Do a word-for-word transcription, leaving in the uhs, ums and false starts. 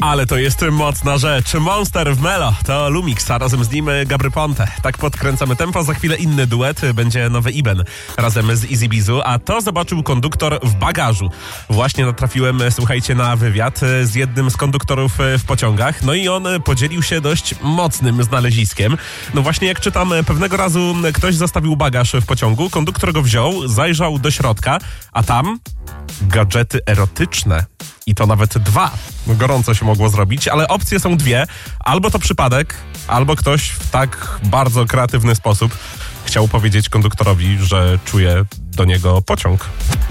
Ale to jest mocna rzecz. Monster w Melo to Lumix, a razem z nim Gabry Ponte. Tak podkręcamy tempo. Za chwilę inny duet. Będzie nowy Iben razem z Easy Bizu, a to zobaczył konduktor w bagażu. Właśnie natrafiłem, słuchajcie, na wywiad z jednym z konduktorów w pociągach. No i on podzielił się dość mocnym znaleziskiem. No właśnie, jak czytam, pewnego razu ktoś zostawił bagaż w pociągu, konduktor go wziął, zajrzał do środka, a tam gadżety erotyczne. I to nawet dwa. Gorąco się mogło zrobić, ale opcje są dwie. Albo to przypadek, albo ktoś w tak bardzo kreatywny sposób chciał powiedzieć konduktorowi, że czuje do niego pociąg.